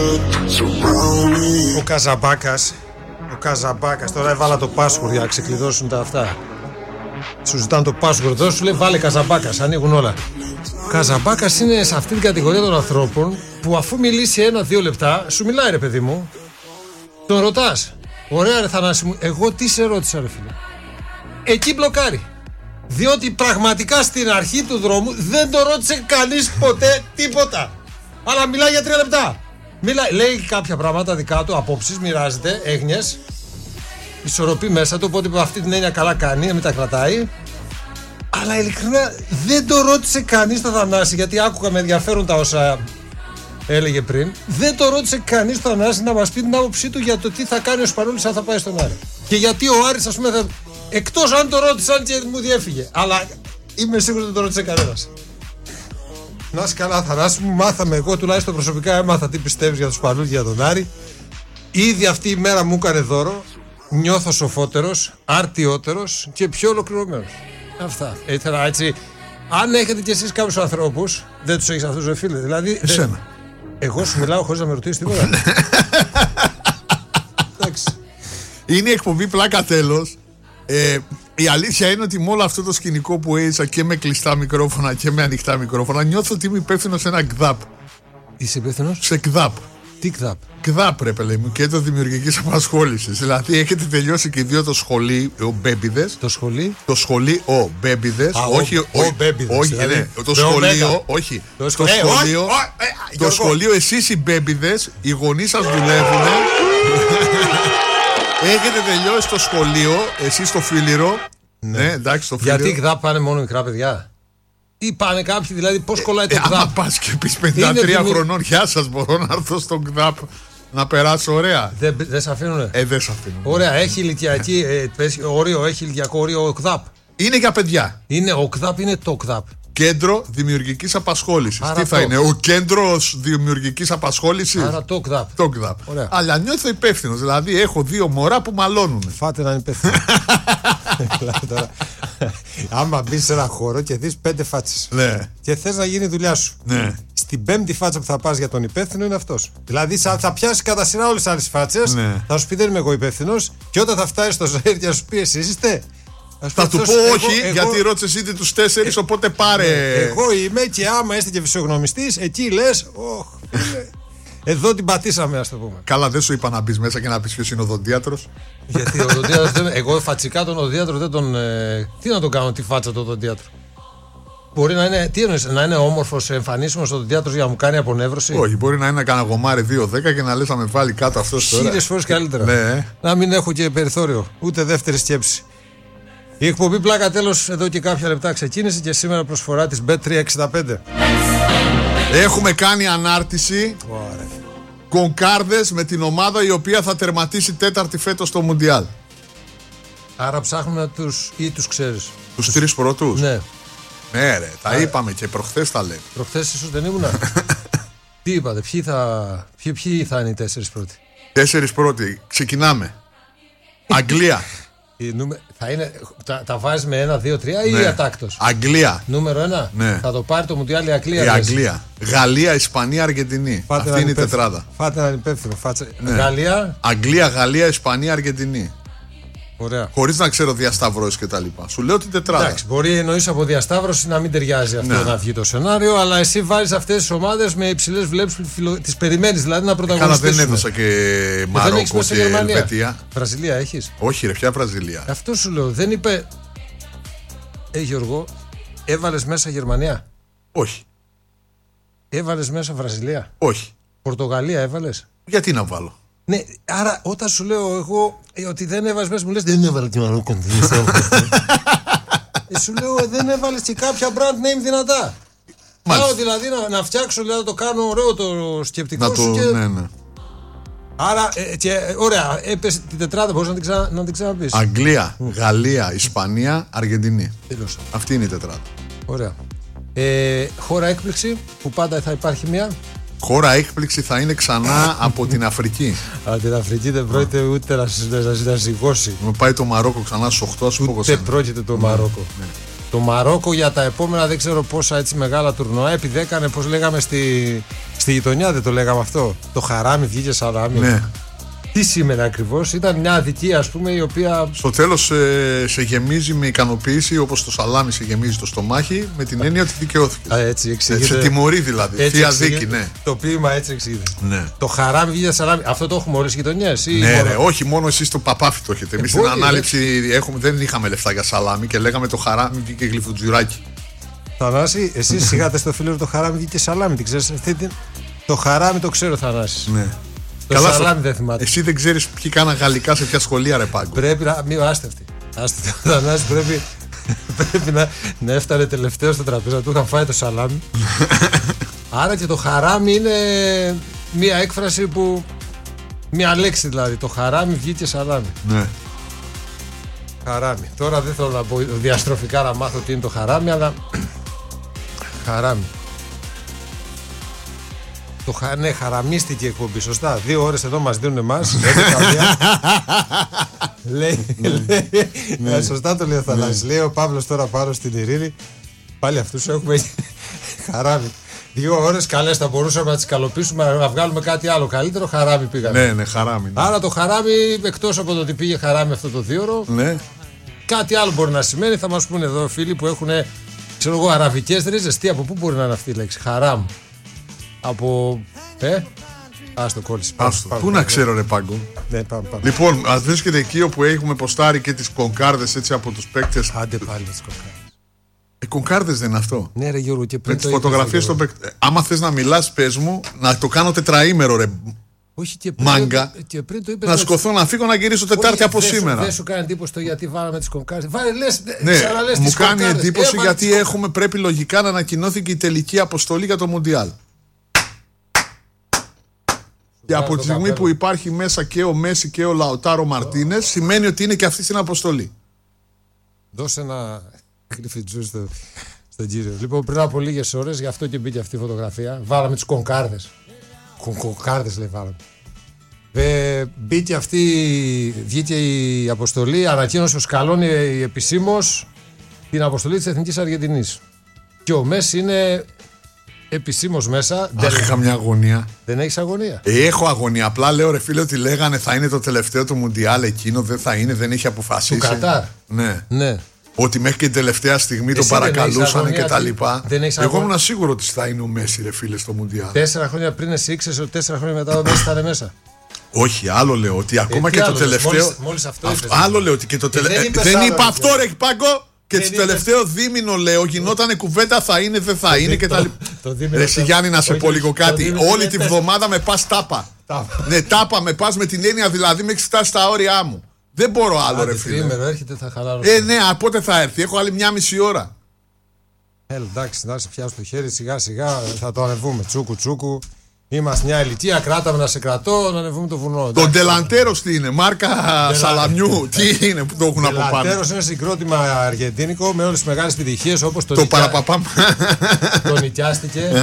Ο Καζαμπάκας τώρα έβαλα το password για να ξεκλειδώσουν τα αυτά. Σου ζητάνε το password εδώ, σου λέει βάλε Καζαμπάκας, ανοίγουν όλα. Ο Καζαμπάκας είναι σε αυτή την κατηγορία των ανθρώπων που αφού μιλήσει 1-2 λεπτά, σου μιλάει ρε παιδί μου, τον ρωτάς, ωραία ρε Θανάση μου, εγώ τι σε ρώτησα ρε φίλε. Εκεί μπλοκάρει. Διότι πραγματικά στην αρχή του δρόμου δεν το ρώτησε κανείς ποτέ τίποτα. Αλλά μιλάει για 3 λεπτά. Λέει κάποια πράγματα δικά του, απόψεις, μοιράζεται, έγνοιες. Ισορροπεί μέσα του, οπότε με αυτή την έννοια καλά κάνει, να μην τα κρατάει. Αλλά ειλικρινά δεν το ρώτησε κανείς τον Θανάση, γιατί άκουγα με ενδιαφέρον τα όσα έλεγε πριν. Δεν το ρώτησε κανείς τον Θανάση να μας πει την άποψή του για το τι θα κάνει ο Σπανούλης αν θα πάει στον Άρη. Και γιατί ο Άρης, ας πούμε, εκτός αν το ρώτησαν και μου διέφυγε. Αλλά είμαι σίγουρος ότι δεν το ρώτησε κανένας. Να είσαι καλά, Θανάση μου, μάθαμε. Εγώ τουλάχιστον προσωπικά έμαθα τι πιστεύεις για τον Σπανούλη και για τον Άρη. Ήδη αυτή η μέρα μου έκανε δώρο. Νιώθω σοφότερος, άρτιότερος και πιο ολοκληρωμένος. Αυτά. Ήθελα έτσι. Αν έχετε κι εσείς κάποιους ανθρώπους, δεν τους έχεις αυτούς, ρε φίλε. Δηλαδή. Εσένα. Εγώ σου μιλάω χωρίς να με ρωτήσεις τίποτα. Εντάξει. Είναι η εκπομπή πλάκα τέλος. Η αλήθεια είναι ότι με όλο αυτό το σκηνικό που έζησα και με κλειστά μικρόφωνα και με ανοιχτά μικρόφωνα, νιώθω ότι είμαι υπεύθυνος σε ένα ΚΔΑΠ. Είσαι υπεύθυνος? Σε ΚΔΑΠ. Τι ΚΔΑΠ? ΚΔΑΠ, ρε παιδί μου, κέντρο δημιουργικής απασχόλησης. Δηλαδή έχετε τελειώσει και οι δύο το σχολείο, ο Μπέμπιδες. Το σχολείο? Το σχολείο, ο Μπέμπιδες. Όχι, ο Μπέμπιδες. Όχι, δηλαδή, ναι, το σχολείο, όχι. Το σχολείο, εσείς οι Μπέμπιδες, οι γονείς σας δουλεύουν. Έχετε τελειώσει το σχολείο, εσείς στο Φίλιρο. Ναι, εντάξει, στο Φίλιρο. Γιατί ΚΔΑΠ πάνε μόνο μικρά παιδιά? Ή πάνε κάποιοι, δηλαδή πώς κολλάει το ΚΔΑΠ? Άμα πας και πεις 53 χρονών, γεια σας, μπορώ να έρθω στο ΚΔΑΠ να περάσω ωραία? Δεν σε αφήνουνε? Δεν σε αφήνουν. Ωραία, έχει ηλικιακή όριο, έχει ηλικιακό όριο ο ΚΔΑΠ? Είναι για παιδιά. Ο ΚΔΑΠ είναι το ΚΔΑΠ. Κέντρο δημιουργικής απασχόλησης. Άρα τι θα είναι, ο κέντρος δημιουργικής απασχόλησης? Άρα το ΚΔΑΠ. Το ΚΔΑΠ. Αλλά νιώθω υπεύθυνος. Δηλαδή έχω 2 μωρά που μαλώνουν. Φάτε να είναι υπεύθυνο. Άμα μπεις σε ένα χώρο και δεις 5 φάτσες, ναι, και θες να γίνει η δουλειά σου, ναι, στην 5η φάτσα που θα πας για τον υπεύθυνο είναι αυτός. Δηλαδή θα πιάσει κατά σειρά όλες τις άλλες φάτσες, ναι, θα σου πει δεν είμαι εγώ υπεύθυνος, και όταν θα φτάσει στο ζαΐρ και θα σου πει εσείς είστε, θα του πω όχι, γιατί ρώτησες ήδη τους 4, οπότε πάρε. Εγώ είμαι, και άμα είστε και φυσιογνωμιστής, εκεί λες εδώ την πατήσαμε, ας το πούμε. Καλά, δεν σου είπα να μπεις μέσα και να πεις ποιος είναι ο οδοντίατρος? Γιατί ο οδοντίατρος εγώ φατσικά τον οδοντίατρο δεν τον. Τι να τον κάνω, τη φάτσα του οδοντίατρου? Μπορεί να είναι. Τι εννοείς, να είναι όμορφος, εμφανίσιμος ο οδοντίατρος για να μου κάνει απονεύρωση? Όχι, μπορεί να είναι κανένα γομάρι 2-10 και να λες να με βάλει κάτω αυτός τώρα. 1000 φορές καλύτερα. Ναι. Να μην έχω και περιθώριο, ούτε δεύτερη σκέψη. Η εκπομπή πλάκα τέλος εδώ και κάποια λεπτά ξεκίνησε, και σήμερα προσφορά της Bet365. Έχουμε κάνει ανάρτηση. Κονκάρδες με την ομάδα η οποία θα τερματίσει 4η φέτος στο Μουντιάλ. Άρα ψάχνουμε τους ξέρεις? Τους 3 πρώτους. Ναι. Ναι ρε, τα είπαμε και προχθές τα λέμε. Προχθές ίσως δεν ήμουνα. Τι είπατε, ποιοι θα είναι οι 4 πρώτοι? 4 πρώτοι, ξεκινάμε. Αγγλία. Θα είναι, τα βάζεις με 1, 2, 3 ή ατάκτος? Αγγλία. Νούμερο 1. Ναι. Θα το πάρει το Μουντιάλ η Αγγλία. Η Αγγλία. Γαλλία, Ισπανία, Αργεντινή. Αυτή είναι η τετράδα. Φάτε έναν υπεύθυνο. Ναι. Γαλλία. Αγγλία, Γαλλία, Ισπανία, Αργεντινή. Ωραία. Χωρίς να ξέρω διασταυρώσεις και τα λοιπά. Σου λέω την τετράδα. Εντάξει, μπορεί εννοείς από διασταύρωση να μην ταιριάζει αυτό, να βγει το σενάριο, αλλά εσύ βάζεις αυτές τις ομάδες με υψηλές βλέψεις που τις περιμένεις δηλαδή να πρωταγωνιστήσουν. Καλά, δεν έδωσα και Μαρόκο και Ελβετία. Βραζιλία έχεις? Όχι, ρε, ποια Βραζιλία? Αυτό σου λέω. Δεν είπε. Γιώργο, έβαλες μέσα Γερμανία? Όχι. Έβαλες μέσα Βραζιλία? Όχι. Πορτογαλία έβαλες? Γιατί να βάλω? Ναι, άρα όταν σου λέω εγώ ότι δεν έβαλες μέσα, μου λες δεν έβαλε τη Μαρόκο. Σου λέω δεν έβαλες και κάποια brand name δυνατά. Πάω δηλαδή να φτιάξω, δηλαδή να το κάνω ωραίο το σκεπτικό σου. Ναι. Άρα, ωραία, έπεσε την τετράδα, μπορείς να την ξαναπείς? Αγγλία, Γαλλία, Ισπανία, Αργεντινή. Τέλος. Αυτή είναι η τετράδα. Ωραία. Χώρα έκπληξη, που πάντα θα υπάρχει μία. Χώρα έκπληξη θα είναι ξανά από την Αφρική. Από την Αφρική δεν πρόκειται ούτε να σηκώσει. Με πάει το Μαρόκο ξανά στους 8, ας πω. Ούτε πρόκειται το Μαρόκο. Το Μαρόκο για τα επόμενα δεν ξέρω πόσα έτσι μεγάλα τουρνουά, επειδή έκανε, πώς λέγαμε στη γειτονιά, δεν το λέγαμε αυτό. Το χαράμι βγήκε σαλάμι. Ναι. Τι σήμαινε ακριβώς, ήταν μια αδικία, ας πούμε, η οποία. Στο τέλος σε γεμίζει με ικανοποίηση, όπως το σαλάμι σε γεμίζει το στομάχι, με την έννοια ότι δικαιώθηκε. Έτσι εξηγείται. Σε τιμωρεί δηλαδή. Θεία δίκη, ναι. Το ποίημα έτσι εξηγείται. Ναι. Το χαράμι βγήκε σαλάμι. Αυτό το έχουμε όλες οι γειτονιές. Ναι, ρε, όχι, μόνο εσείς το παπάφι το έχετε. Εμείς στην ανάληψη δεν είχαμε λεφτά για σαλάμι και λέγαμε το χαράμι βγήκε γλυφουτζουράκι. Θανάση, εσείς είχατε στο φίλο το χαράμι βγήκε σαλάμι. Την ξέρεις αυτή την. Το χαράμι το ξέρω, Θανάση. Ναι. Το καλά, σαλάμι δεν θυμάται. Εσύ δεν ξέρεις ποιοι κάναν γαλλικά σε ποια σχολεία, ρε Πάγκο. Πρέπει να. Μην άστε αυτή. Άστε το Θανάση, πρέπει να έφτανε τελευταίο στο τραπέζι, να του είχαν φάει το σαλάμι. Άρα και το χαράμι είναι μία έκφραση που. Μία λέξη δηλαδή. Το χαράμι βγήκε σαλάμι. Ναι. Χαράμι. Τώρα δεν θέλω να πω διαστροφικά να μάθω τι είναι το χαράμι, αλλά. Χαράμι. Ναι, χαραμίστηκε η εκπομπή, σωστά. 2 ώρες εδώ μας δίνουν εμάς. Λέει. Σωστά το λέει ο Θανάσης. Λέει ο Παύλος τώρα πάνω στην Ειρήνη. Πάλι αυτούς έχουμε χαράμι. 2 ώρες καλές, θα μπορούσαμε να τις καλοποιήσουμε, να βγάλουμε κάτι άλλο καλύτερο. Χαράμι πήγαμε. Ναι, χαράμι. Ναι. Άρα το χαράμι, εκτός από το ότι πήγε χαράμι αυτό το 2ωρο, ναι. Κάτι άλλο μπορεί να σημαίνει. Θα μας πούνε εδώ φίλοι που έχουν, ξέρω εγώ, αραβικές ρίζες. Τι, από πού μπορεί να είναι αυτή η λέξη, χαράμ. Από. Άστο κόλληση. Πού να ξέρω, ρε Πάγκο. Ναι, πάμε. Λοιπόν, ας βρίσκεται εκεί όπου έχουμε ποστάρει και τις κονκάρδες έτσι από τους παίκτες. Άντε πάλι με τις κονκάρδες. Κονκάρδες δεν είναι αυτό. Ναι, ρε Γιώργο, και πριν. Με τις φωτογραφίες των παίκτες. Άμα θες να μιλάς, πες μου, να το κάνω τετραήμερο, ρε. Όχι και πριν. Μάγκα. Και πριν το είπες, να σκοθώ να φύγω να γυρίσω Τετάρτη από σήμερα. Δεν σου κάνει εντύπωση το γιατί βάλαμε τις κονκάρδες. Βάλε, λες, ναι, ξαναλες μου τις κάνει κονκάρδες. εντύπωση γιατί πρέπει λογικά να ανακοινώθηκε η τελική αποστολή για το Μουντιάλ. Και από τη στιγμή που υπάρχει μέσα και ο Μέση και ο Λαουτάρο Μαρτίνες, σημαίνει ότι είναι και αυτή στην αποστολή. Δώσε ένα κρυφιτζού στον κύριο. Λοιπόν, πριν από λίγες ώρες, γι' αυτό και μπήκε αυτή η φωτογραφία, βάλαμε τις κονκάρδες. Κονκάρδες λέει βάλαμε. Μπήκε αυτή, βγήκε η αποστολή, ανακοίνωσε ο Σκαλόνι επισήμως την αποστολή της Εθνικής Αργεντινής. Και ο Μέση είναι επισήμως μέσα. Αχ, είχα μια αγωνία. Δεν έχεις αγωνία? Έχω αγωνία. Απλά λέω, ρε φίλε, ότι λέγανε θα είναι το τελευταίο του Μουντιάλ, εκείνο δεν θα είναι, δεν έχει αποφασίσει. Του Κατάρ. Ναι. Ότι μέχρι και την τελευταία στιγμή τον παρακαλούσαν και τα λοιπά. Εγώ ήμουν σίγουρο ότι θα είναι ο Μέση, ρε φίλε, στο Μουντιάλ. 4 χρόνια πριν εσύ ήξερες ότι 4 χρόνια μετά ο Μέση θα είναι μέσα. Όχι, άλλο λέω ότι ακόμα και το τελευταίο. Μόλις αυτό άλλο λέω ότι και το τελευταίο. Δεν είπα αυτό, ρε Πάγκο! Και το τελευταίο δίμηνο λέω γινότανε κουβέντα θα είναι, δεν θα είναι κτλ. Ρε Γιάννη, να σε πω λίγο κάτι. Όλη τη βδομάδα με πας τάπα. Ναι, τάπα με πας με την έννοια δηλαδή μέχρι φτάσει στα όρια μου. Δεν μπορώ άλλο, ρε φίλε. Τρίμερο έρχεται, θα χαλάρω. Ναι, πότε θα έρθει, έχω άλλη 1,5 ώρα. Εντάξει, να σε πιάσω το χέρι, σιγά σιγά θα το ανεβούμε. Τσούκου τσούκου. Είμαστε μια ηλικία, κράταμε να σε κρατώ, να ανεβούμε το βουνό. Το ντελαντέρος τι είναι, μάρκα Σαλαμιού, τι είναι που το έχουν από πάνω. Το ντελαντέρος είναι συγκρότημα αργεντίνικο με όλες τις μεγάλες επιτυχίες όπως το παραπαπάμ. Το νοικιάστηκε.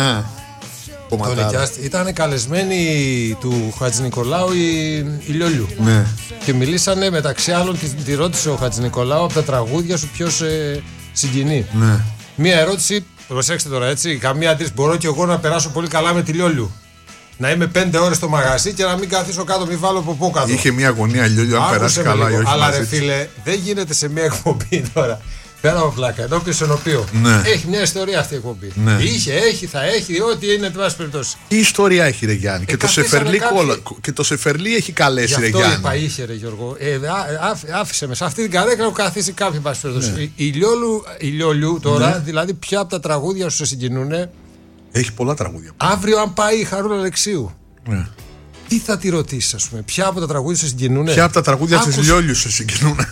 Ήταν καλεσμένοι του Χατζηνικολάου η Λιόλιου. Ναι. Και μιλήσανε μεταξύ άλλων, τη ρώτησε ο Χατζηνικολάου από τα τραγούδια σου ποιος συγκινεί. Ναι. Μία ερώτηση, προσέξτε τώρα έτσι, καμία αντίρρηση. Μπορώ και εγώ να περάσω πολύ καλά με τη Λιόλιου. Να είμαι 5 ώρες στο μαγαζί και να μην καθίσω κάτω, μην βάλω ποπό κάτω. Είχε μια αγωνία Λιόλιου, αν περάσει καλά ή όχι. Αλλά ρε φίλε, δεν γίνεται σε μια εκπομπή τώρα. Πέρα από πλάκα, εδώ πισωνοπείο. Ναι. Έχει μια ιστορία αυτή η εκπομπή. Ναι. Έχει, θα έχει, ό,τι είναι, εν πάση περιπτώσει. Τι ιστορία έχει, ρε Γιάννη. Και το Σεφερλί έχει καλέσει, ρε Γιάννη. Αυτό είπα, είχε, ρε Γιώργο. Άφησε με. Σε αυτή την καρέκλα έχω καθίσει κάποιοι, εν πάση περιπτώσει. Ναι. Η Λιόλιου τώρα, ναι. Δηλαδή, ποια από τα τραγούδια σου σε συγκινούνε. Έχει πολλά τραγούδια. Αύριο, αν πάει η Χαρούλα Αλεξίου. Ναι. Τι θα τη ρωτήσει, α πούμε, ποια από τα τραγούδια σε συγκινούνε. Ποια από τα τραγούδια τη Λιόλιου σε συγκινούνε.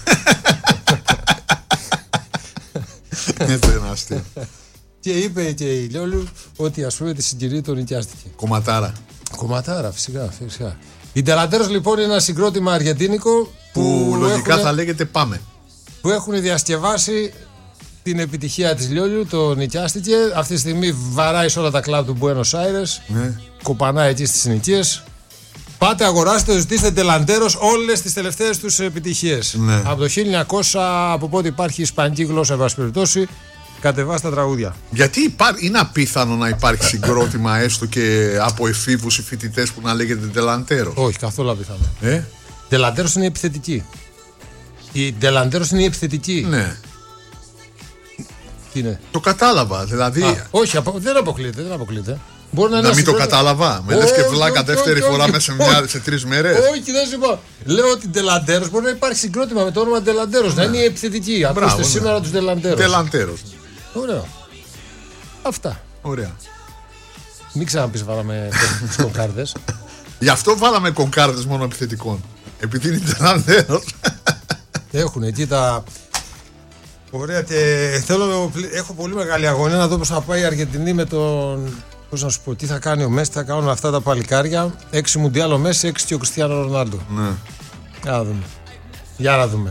Έτσι είναι αστείο. Και είπε και η Λιόλιου ότι ας πούμε τη συγκυρία τον νοικιάστηκε. Κομματάρα, φυσικά. Η Ντελαντέρος λοιπόν είναι ένα συγκρότημα αργεντίνικο που λογικά θα λέγεται Πάμε. Που έχουν διασκευάσει την επιτυχία της Λιόλιου, το νοικιάστηκε. Αυτή τη στιγμή βαράει σε όλα τα κλαμπ του Buenos Aires. Ναι. Κοπανάει εκεί στις συνοικίες. Πάτε, αγοράστε, ζητήστε Ντελαντέρος όλες τις τελευταίες τους επιτυχίες. Ναι. Από το 1900, από πότε υπάρχει ισπανική γλώσσα, εν πάση περιπτώσει, κατεβάστε τα τραγούδια. Γιατί είναι απίθανο να υπάρχει συγκρότημα έστω και από εφήβους ή φοιτητές που να λέγεται Ντελαντέρος? Όχι, καθόλου απίθανο. Ντελαντέρος είναι η επιθετική. Η Ντελαντέρος είναι η επιθετική. Ναι. Τι είναι? Το κατάλαβα. Δηλαδή. Όχι, δεν αποκλείεται. Μπορεί να μην το κατάλαβα. Με λες και βλάκα δεύτερη φορά μέσα σε 3 μέρες. Όχι, δεν σου πω. Λέω ότι Ντελαντέρος μπορεί να υπάρχει συγκρότημα με το όνομα Ντελαντέρος. Να είναι η επιθετική. Ακούστε σήμερα τους Ντελαντέρος. Ντελαντέρος. Ωραίο. Αυτά. Ωραία. Μην ξαναπείς βάλαμε τις κονκάρδες. Γι' αυτό βάλαμε κονκάρδες μόνο επιθετικών. Επειδή είναι Ντελαντέρος. Έχουν εκεί τα. Ωραία, έχω πολύ μεγάλη αγωνία να δω πώς θα πάει η Αργεντινή με τον. Πώς να σου πω, τι θα κάνει ο Μέση, τι θα κάνουν αυτά τα παλικάρια. 6 Μουντιάλ ο Μέση, 6 και ο Κριστιάνο Ρονάλντο. Ναι. Για να δούμε.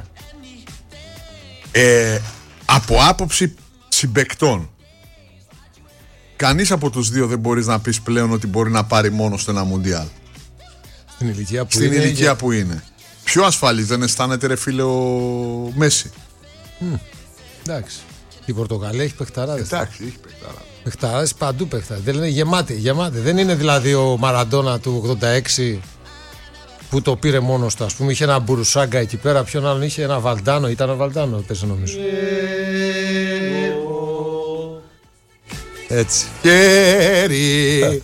Από άποψη συμπαικτών, κανείς από τους δύο δεν μπορείς να πεις πλέον ότι μπορεί να πάρει μόνο στο ένα Μουντιάλ. Στην ηλικία που είναι. Πιο ασφαλής δεν αισθάνεται, ρε φίλε, ο Μέση? Εντάξει. Η Πορτογαλία έχει παιχταράδες. Εντάξει, έχει παιχταράδες. Παιχταράδες παντού παιχταράδες. Δεν είναι γεμάτη. Δεν είναι δηλαδή ο Μαραντόνα του 86 που το πήρε μόνος του. Ας πούμε είχε ένα Μπουρουσάγκα εκεί πέρα. Ποιον άλλον είχε? Ένα Βαλντάνο. Ήταν ο Βαλντάνο, πες νομίζω. Έτσι. Χέρι.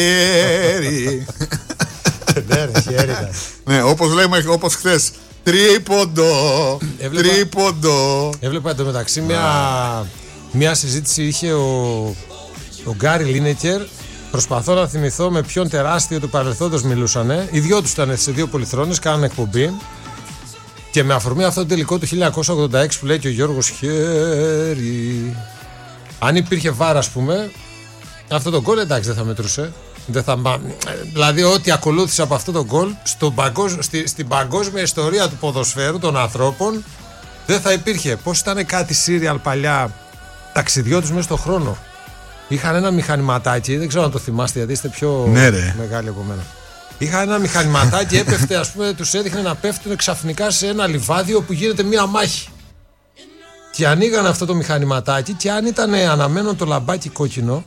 Ναι, ρε, χέρι. Ναι, όπως χθες. Τρίποντο. Έβλεπα εντωμεταξύ μια συζήτηση είχε ο Γκάρι Λίνεκερ. Προσπαθώ να θυμηθώ με ποιον τεράστιο του παρελθόντος μιλούσανε. Οι δυο τους ήταν σε 2 πολυθρόνες, κάνανε εκπομπή. Και με αφορμή αυτό το τελικό του 1986 που λέει και ο Γιώργος χέρι. Αν υπήρχε βάρα, ας πούμε, αυτό το γκολ εντάξει δεν θα μετρούσε. Δηλαδή ό,τι ακολούθησε από αυτό το γκολ στην παγκόσμια ιστορία του ποδοσφαίρου των ανθρώπων δεν θα υπήρχε. Πώς ήταν κάτι σύριαλ παλιά, ταξιδιώτες μέσα στον χρόνο. Είχαν ένα μηχανηματάκι, δεν ξέρω αν το θυμάστε γιατί είστε πιο μεγάλοι από μένα. Είχαν ένα μηχανηματάκι, έπεφτε, ας πούμε, τους έδειχνε να πέφτουν ξαφνικά σε ένα λιβάδι όπου γίνεται μία μάχη. Και ανοίγαν αυτό το μηχανηματάκι και αν ήταν αναμένο το λαμπάκι κόκκινο,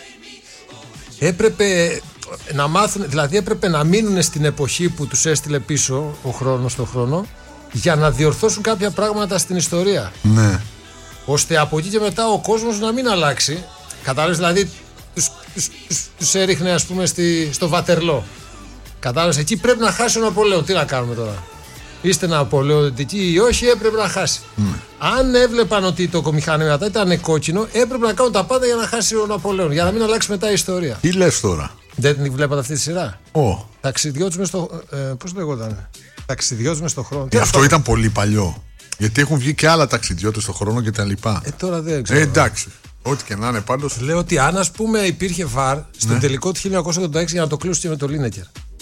έπρεπε να μάθουν, δηλαδή έπρεπε να μείνουν στην εποχή που τους έστειλε πίσω ο χρόνος στον χρόνο για να διορθώσουν κάποια πράγματα στην ιστορία. Ναι. Ώστε από εκεί και μετά ο κόσμος να μην αλλάξει. Κατάλαβες, δηλαδή τους έριχνε, ας πούμε, στο Βατερλό. Κατάλαβες, εκεί πρέπει να χάσει ο Ναπολέον. Τι να κάνουμε τώρα? Είστε Ναπολεοντικοί ή όχι, έπρεπε να χάσει. Αν έβλεπαν ότι το μηχανήμα ήταν κόκκινο, έπρεπε να κάνουν τα πάντα για να χάσει ο Ναπολέον. Για να μην αλλάξει μετά η ιστορία. Τι λες τώρα? Δεν την βλέπατε αυτή τη σειρά? Ταξιδιώτες μες στο. Πώς λέγονταν? Ταξιδιώτες μες στο χρόνο. Αυτό ήταν πολύ παλιό. Γιατί έχουν βγει και άλλα ταξιδιώτες στον χρόνο και τα λοιπά. Τώρα δεν ξέρω. Εντάξει. Ό,τι και να είναι πάντως. Λέω ότι αν, ας πούμε, υπήρχε βαρ στον τελικό του 1986 για να το κλείσουν και με το Λίνεκερ,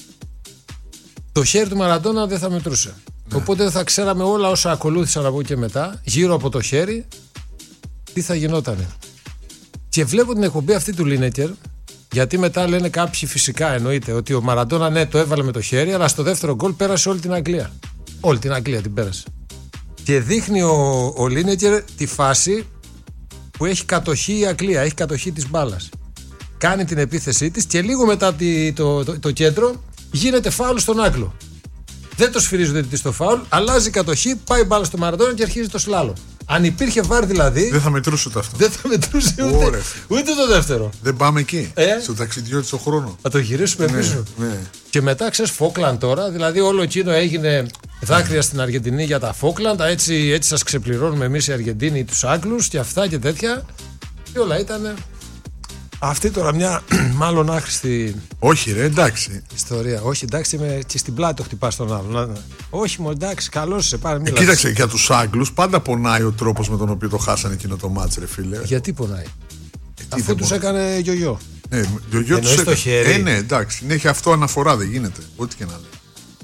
το χέρι του Μαραντόνα δεν θα μετρούσε. Οπότε δεν θα ξέραμε όλα όσα ακολούθησαν από εκεί και μετά, γύρω από το χέρι, τι θα γινότανε. Και βλέπω την εκπομπή αυτή του Λίνεκερ, γιατί μετά λένε κάποιοι φυσικά εννοείται ότι ο Μαραντόνα ναι το έβαλε με το χέρι, αλλά στο δεύτερο γκολ πέρασε όλη την Αγγλία. Όλη την Αγγλία την πέρασε. Και δείχνει ο Λίνεκερ τη φάση που έχει κατοχή η Αγγλία, έχει κατοχή της μπάλας. Κάνει την επίθεσή της και λίγο μετά το κέντρο γίνεται φάουλ στον Άγγλο. Δεν το σφυρίζουν διαιτητή στο φάουλ, αλλάζει κατοχή, πάει μπάλα στο Μαραντόνα και αρχίζει το σλάλο. Αν υπήρχε βάρ δηλαδή. Δεν θα μετρούσε το αυτό. Δεν θα μετρούσε ούτε το δεύτερο. Δεν πάμε εκεί. Στο ταξιδιώτη στον χρόνο. Θα το γυρίσουμε πίσω. Ναι. Και μετά ξέρεις Φόκλαντ τώρα, δηλαδή όλο εκείνο έγινε δάκρυα στην Αργεντινή για τα Φόκλαντ. Έτσι σας ξεπληρώνουμε εμείς οι Αργεντίνοι τους Άγγλους και αυτά και τέτοια. Και όλα ήταν. Αυτή τώρα μια μάλλον άχρηστη. Όχι, ρε, εντάξει. Ιστορία. Όχι, εντάξει, και στην πλάτη το χτυπάς τον άλλον. Όχι, μου εντάξει, καλώς σε πάρε. Κοίταξε, για τους Άγγλους πάντα πονάει ο τρόπος με τον οποίο το χάσανε εκείνο το μάτς, ρε φίλε. Γιατί πονάει? Αφού τους έκανε γιογιό. Ναι, γιογιό τους έκανε. Χέρι. Ναι, εντάξει, έχει αυτό αναφορά, δεν γίνεται. Ό,τι και να λέει.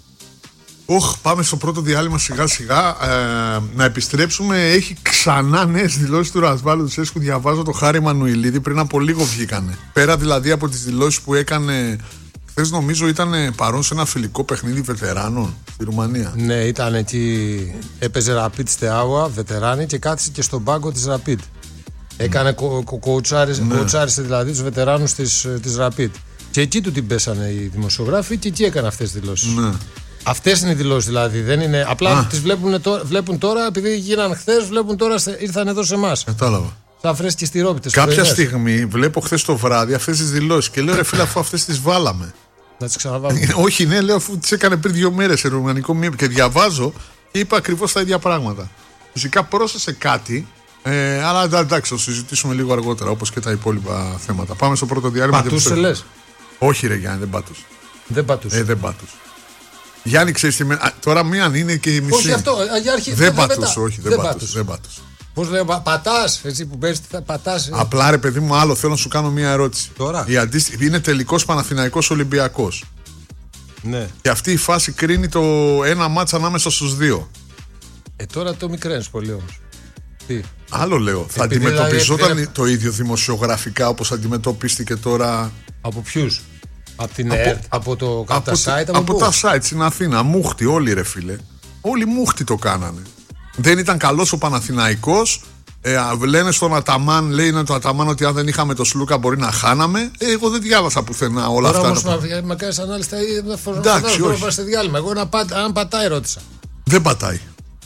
Πάμε στο πρώτο διάλειμμα σιγά σιγά. Να επιστρέψουμε. Έχει ξανά νέες δηλώσεις του Ρασβάλου του Σέσκου. Διαβάζω το Χάρη Μανουηλίδη. Πριν από λίγο βγήκανε. Πέρα δηλαδή από τις δηλώσεις που έκανε χθες νομίζω ήταν παρόν σε ένα φιλικό παιχνίδι βετεράνων στη Ρουμανία. Ναι, ήταν εκεί. Έπαιζε Rapid Steaua, βετεράνοι, και κάθισε και στον πάγκο της Rapid. Έκανε κοουτσάρισε δηλαδή τους βετεράνους της Rapid. Και εκεί του την πέσανε οι δημοσιογράφοι και εκεί έκανε αυτές τις δηλώσεις. Ναι. Αυτές είναι οι δηλώσεις δηλαδή. Δεν είναι, απλά τις βλέπουν τώρα, επειδή γίνανε χθες, βλέπουν τώρα, ήρθαν εδώ σε εμάς. Κατάλαβα. Θα φρέσκει στη ρόπιτες. Κάποια στιγμή βλέπω χθες το βράδυ αυτές τις δηλώσεις και λέω ρε φίλε, αφού αυτές τις βάλαμε. Να τις ξαναβάλουμε. Όχι, ναι, λέω αφού τις έκανε πριν 2 μέρες σε ρουμανικό μήνυμα και διαβάζω και είπα ακριβώς τα ίδια πράγματα. Φυσικά πρόσθεσε κάτι. Αλλά εντάξει, θα το συζητήσουμε λίγο αργότερα, όπως και τα υπόλοιπα θέματα. Πάμε στο πρώτο διάλειμμα. Πατούσε, λες? Όχι, ρε Γιάννη, δεν πατούσε. Δεν πατούσε. Δεν πατούσε. Γιάννη, ξέρεις τι. Τώρα μία είναι και η μισή. Όχι αυτό, για αρχή. Δεν πατούσε, όχι, δεν πατούσε. Πώς λέω, πατάς, έτσι που παίζεις, θα πατάς. Απλά ρε παιδί μου, άλλο θέλω να σου κάνω μία ερώτηση. Τώρα. Είναι τελικός Παναθηναϊκός Ολυμπιακός. Ναι. Και αυτή η φάση κρίνει το ένα μάτς ανάμεσα στους δύο. Τώρα το μικραίνεις πολύ όμως. Τι. Άλλο λέω. Θα αντιμετωπιζόταν το ίδιο δημοσιογραφικά όπως αντιμετωπίστηκε τώρα. Από ποιους? Από την ΕΡΤ, από τα site, από τα site στην Αθήνα. Μούχτη, όλοι ρε φίλε. Όλοι μούχτη το κάνανε. Δεν ήταν καλός ο Παναθηναϊκός. Λένε στον Αταμάν, λέει το Αταμάν ότι αν δεν είχαμε το Σλούκα μπορεί να χάναμε. Εγώ δεν διάβασα πουθενά όλα τώρα αυτά. Όμως με κάνεις ανάλυση, εντάξει, όχι. Πάμε σε διάλειμμα. Εγώ αν πατάει ρώτησα. Δεν πατάει.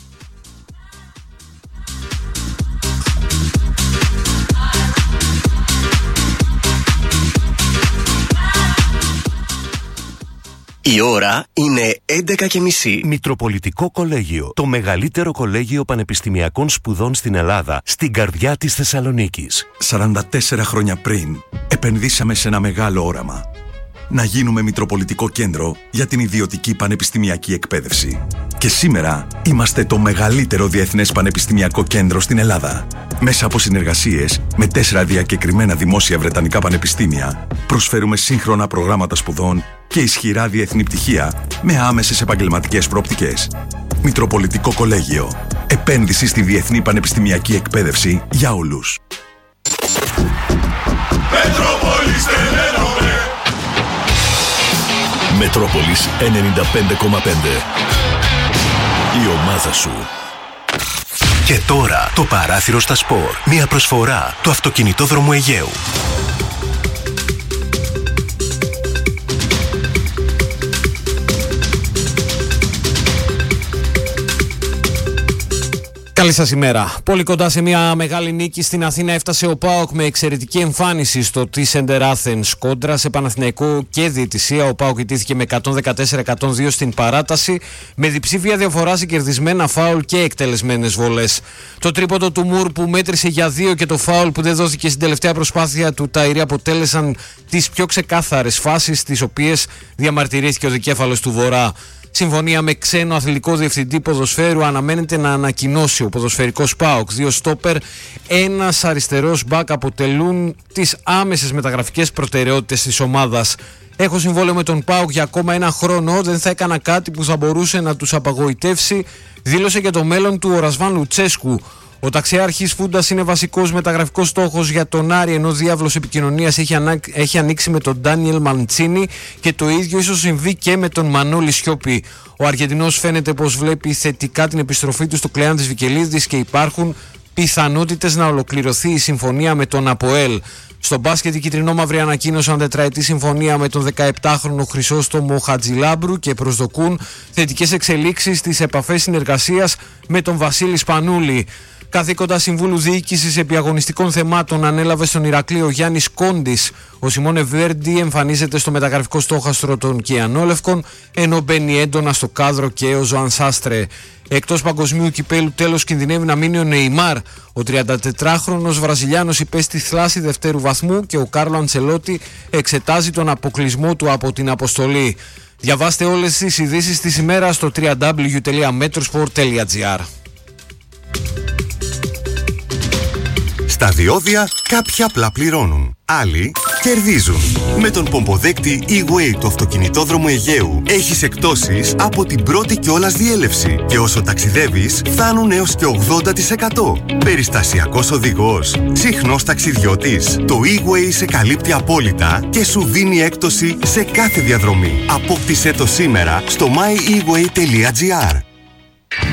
Η ώρα είναι 11:30. Μητροπολιτικό Κολέγιο. Το μεγαλύτερο κολέγιο πανεπιστημιακών σπουδών στην Ελλάδα, στην καρδιά της Θεσσαλονίκης. 44 χρόνια πριν, επενδύσαμε σε ένα μεγάλο όραμα. Να γίνουμε Μητροπολιτικό Κέντρο για την ιδιωτική πανεπιστημιακή εκπαίδευση. Και σήμερα είμαστε το μεγαλύτερο διεθνές πανεπιστημιακό κέντρο στην Ελλάδα. Μέσα από συνεργασίες με 4 διακεκριμένα δημόσια βρετανικά πανεπιστήμια, προσφέρουμε σύγχρονα προγράμματα σπουδών και ισχυρά διεθνή πτυχία με άμεσες επαγγελματικές προοπτικές. Μητροπολιτικό Κολέγιο. Επένδυση στη διεθνή πανεπιστημιακή εκπαίδευση για όλους. Μετρόπολης 95,5. Η ομάδα σου. Και τώρα το παράθυρο στα σπορ. Μια προσφορά του Αυτοκινητόδρομου Αιγαίου. Καλή σας ημέρα. Πολύ κοντά σε μια μεγάλη νίκη στην Αθήνα έφτασε ο ΠΑΟΚ με εξαιρετική εμφάνιση στο T-Center Athens κόντρα σε Παναθηναϊκό και διαιτησία. Ο ΠΑΟΚ ιτήθηκε με 114-102 στην παράταση, με διψήφια διαφορά σε κερδισμένα φάουλ και εκτελεσμένες βολές. Το τρίποντο του Μουρ που μέτρησε για 2 και το φάουλ που δεν δόθηκε στην τελευταία προσπάθεια του Ταϊρή αποτέλεσαν τις πιο ξεκάθαρες φάσεις, τις οποίες διαμαρτυρήθηκε ο δικέφαλος του Βορρά. Συμφωνία με ξένο αθλητικό διευθυντή ποδοσφαίρου αναμένεται να ανακοινώσει ο ποδοσφαιρικός ΠΑΟΚ. 2 στόπερ, ένας αριστερός μπακ αποτελούν τις άμεσες μεταγραφικές προτεραιότητες της ομάδας. Έχω συμβόλαιο με τον ΠΑΟΚ για ακόμα 1 χρόνο, δεν θα έκανα κάτι που θα μπορούσε να τους απαγοητεύσει, δήλωσε για το μέλλον του ο Ρασβάν Λουτσέσκου. Ο ταξιάρχης Φούντας είναι βασικός μεταγραφικός στόχος για τον Άρη, ενώ διάβλος επικοινωνίας έχει ανοίξει με τον Ντάνιελ Μαντσίνι και το ίδιο ίσως συμβεί και με τον Μανώλη Σιώπη. Ο Αργεντινός φαίνεται πως βλέπει θετικά την επιστροφή του στο Κλεάν της Βικελίδης και υπάρχουν πιθανότητες να ολοκληρωθεί η συμφωνία με τον ΑΠΟΕΛ. Στο μπάσκετ οι κυτρινόμαυροι ανακοίνωσαν τετραετή συμφωνία με τον 17χρονο Χρυσόστομο Χατζηλάμπρου και προσδοκούν θετικές εξελίξεις στις επαφές συνεργασίας με τον Βασίλη Σπανούλη. Καθήκοντα Συμβούλου Διοίκησης Επιαγωνιστικών Θεμάτων ανέλαβε στον Ηρακλείο Γιάννης Κόντης. Ο Σιμώνε Βέρντι εμφανίζεται στο μεταγραφικό στόχαστρο των Κιανόλευκων, ενώ μπαίνει έντονα στο κάδρο και ο Ζωάν Σάστρε. Εκτός παγκοσμίου κυπέλου τέλος κινδυνεύει να μείνει ο Νεϊμάρ. Ο 34χρονος Βραζιλιάνος υπέστη θλάση δευτέρου βαθμού και ο Κάρλο Αντσελότη εξετάζει τον αποκλεισμό του από την αποστολή. Διαβάστε όλες τις ειδήσεις της ημέρας στο www.metrosport.gr. Στα διόδια κάποιοι απλά πληρώνουν. Άλλοι κερδίζουν. Με τον πομποδέκτη E-Way του αυτοκινητόδρομου Αιγαίου έχεις εκπτώσεις από την πρώτη κιόλας διέλευση και όσο ταξιδεύεις φτάνουν έως και 80%. Περιστασιακός οδηγός, συχνός ταξιδιώτης. Το E-Way σε καλύπτει απόλυτα και σου δίνει έκπτωση σε κάθε διαδρομή. Απόκτησέ το σήμερα στο myeWay.gr.